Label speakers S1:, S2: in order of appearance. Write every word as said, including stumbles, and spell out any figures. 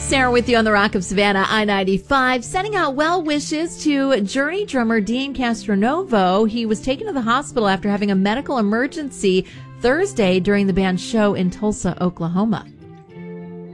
S1: Sarah with you on the Rock of Savannah, I ninety-five, sending out well wishes to Journey drummer Dean Castronovo. He was taken to the hospital after having a medical emergency Thursday during the band's show in Tulsa, Oklahoma.